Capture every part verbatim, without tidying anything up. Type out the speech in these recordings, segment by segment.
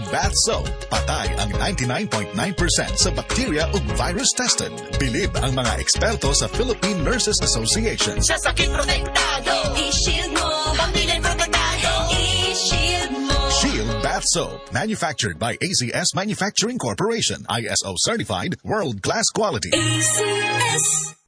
Bath Soap. Patay ang ninety-nine point nine percent sa bacteria ug virus tested. Bilib ang mga eksperto sa Philippine Nurses Association. Sa sakit protektado, i-shield mo. Pamilya protektado, i-shield mo. Shield Bath Soap. Manufactured by A C S Manufacturing Corporation. I S O certified, world-class quality. A C S.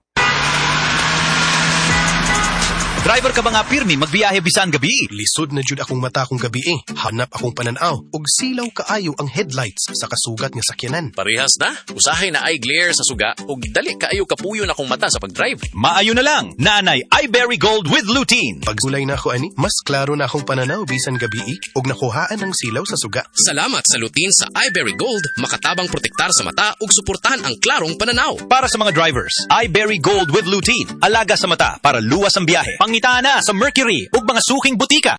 Driver ka ba nga pirmi magbiyahe bisan gabi? Lisod na jud akong mata kong gabi eh. Hanap akong pananaw. Og silaw kaayo ang headlights sa kasugat nga sakyanan. Parehas na. Usahay na eye glare sa suga og dali kaayo kapuyo na akong mata sa pagdrive. Maayo na lang. Naanay iBerry Gold with lutein. Pagsulay na ako ani, mas klaro na akong pananaw bisan gabi eh. Og nakuhaan ang silaw sa suga. Salamat sa lutein sa iBerry Gold. Makatabang protektar sa mata ug suportahan ang klarong pananaw. Para sa mga drivers, iBerry Gold with lutein. Alaga sa mata para luwas ang biyahe. Pangita na sa Mercury ug mga suking butika.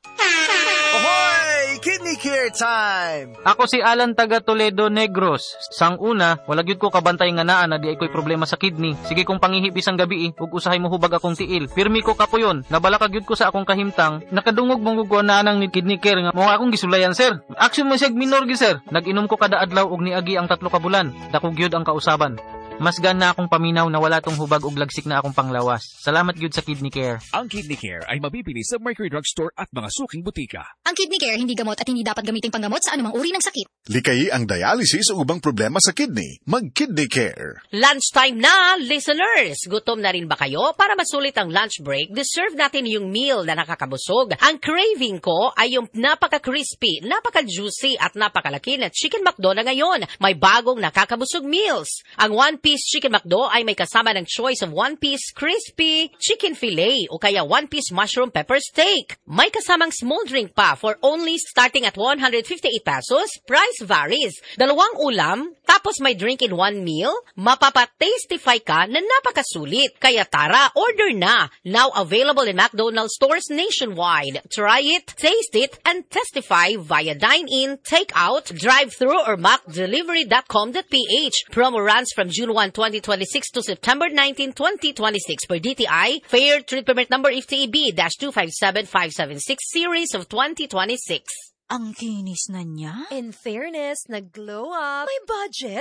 Ahoy! Kidney Care time! Ako si Alan taga Toledo Negros. Sang una, wala gyud ko kabantay nga naa na di ay ko'y problema sa kidney. Sige kong pangihip isang gabi eh, ug usahay mo hubag akong tiil. Pirmi ko kapuyon, nabalaka gyud ko sa akong kahimtang. Nakadungog mong gugwa na nang ni Kidney Care nga mo akong gisulayan sir. Action mo siya minor gi sir. Nag-inom ko kada adlaw og niagi ang tatlo ka bulan. Dako gyud ang kausaban. Mas gana akong paminaw na wala tong hubag ug lagsik na akong panglawas. Salamat gyud sa Kidney Care. Ang Kidney Care ay mabibili sa Mercury Drugstore at mga suking butika. Ang Kidney Care hindi gamot at hindi dapat gamiting panggamot sa anumang uri ng sakit. Likayi ang dialysis o ubang problema sa kidney. Mag-Kidney Care. Lunchtime na, listeners! Gutom na rin ba kayo? Para masulit ang lunch break, deserve natin yung meal na nakakabusog. Ang craving ko ay yung napaka-crispy, napaka-juicy at napakalaki na Chicken McDo na ngayon. May bagong nakakabusog meals. Ang one-piece Chicken McDo ay may kasama ng choice of one-piece crispy chicken fillet o kaya one-piece mushroom pepper steak. May kasamang small drink pa for only starting at one hundred fifty-eight pesos. Price varies. Dalawang ulam, tapos may drink in one meal. Mapapa-tastify ka na napakasulit. Kaya tara, order na. Now available in McDonald's stores nationwide. Try it, taste it, and testify via dine-in, take-out, drive-thru, or mac delivery dot com dot p h. Promo runs from June first, twenty twenty-six to September nineteenth, twenty twenty-six per D T I. Fair Trade Permit Number F T E B two five seven five seven six Series of twenty twenty-six. Ang kinis na niya. In fairness, nag-glow up. May budget.